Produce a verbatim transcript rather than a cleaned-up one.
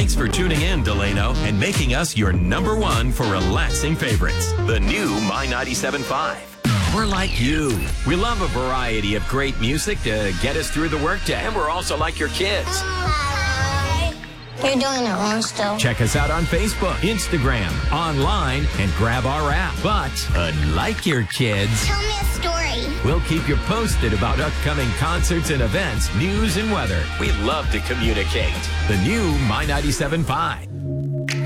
Thanks for tuning in, Delano, and making us your number one for relaxing favorites. The new My ninety-seven point five. We're like you. We love a variety of great music to get us through the workday. And we're also like your kids. Hi. You're doing it wrong still. Check us out on Facebook, Instagram, online, and grab our app. But unlike your kids, Tell me a story. we'll keep you posted about upcoming concerts and events, news and weather. We love to communicate. The new My ninety-seven point five.